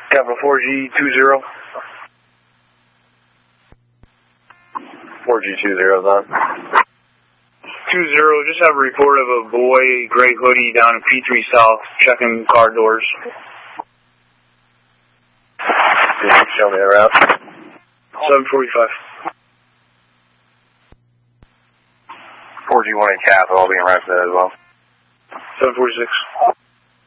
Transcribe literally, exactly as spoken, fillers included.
Capital four G two zero. four G two zero is on. two zero, just have a report of a boy, gray hoodie, down in P three South, checking car doors. Can you show me the route? seven forty-five. four G one in Capital, I'll be in right for that as well. seven forty-six.